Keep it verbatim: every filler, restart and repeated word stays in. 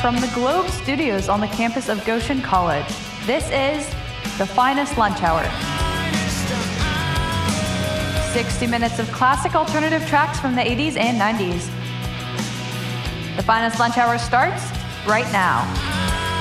from the Globe Studios on the campus of Goshen College. This is The Finest Lunch Hour. sixty minutes of classic alternative tracks from the eighties and nineties. The Finest Lunch Hour starts right now.